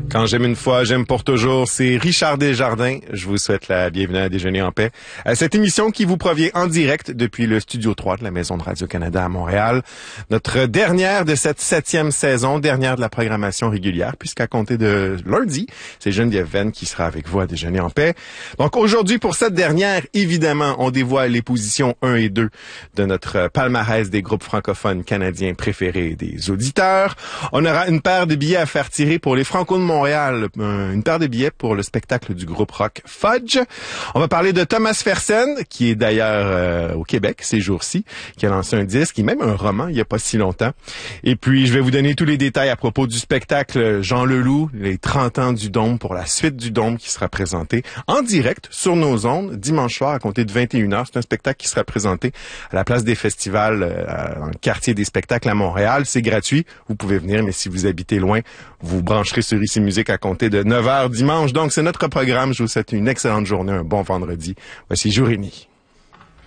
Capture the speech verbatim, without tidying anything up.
Quand j'aime une fois, j'aime pour toujours. C'est Richard Desjardins. Je vous souhaite la bienvenue à Déjeuner en paix. À cette émission qui vous provient en direct depuis le Studio trois de la Maison de Radio-Canada à Montréal. Notre dernière de cette septième saison, dernière de la programmation régulière, puisqu'à compter de lundi, c'est Geneviève Venn qui sera avec vous à Déjeuner en paix. Donc aujourd'hui, pour cette dernière, évidemment, on dévoile les positions un et deux de notre palmarès des groupes francophones canadiens préférés des auditeurs. On aura une paire de billets à faire tirer pour les Franco de Montréal. Montréal, une paire de billets pour le spectacle du groupe rock Fudge. On va parler de Thomas Fersen, qui est d'ailleurs euh, au Québec ces jours-ci, qui a lancé un disque et même un roman il n'y a pas si longtemps. Et puis, je vais vous donner tous les détails à propos du spectacle Jean Leloup, les trente ans du Dôme, pour la suite du Dôme qui sera présenté en direct sur nos ondes dimanche soir à compter de vingt et une heures. C'est un spectacle qui sera présenté à la place des festivals euh, dans le quartier des spectacles à Montréal. C'est gratuit, vous pouvez venir, mais si vous habitez loin, vous brancherez sur Ici Musique à compter de neuf heures dimanche. Donc, c'est notre programme. Je vous souhaite une excellente journée, un bon vendredi. Voici Jour et Nuit.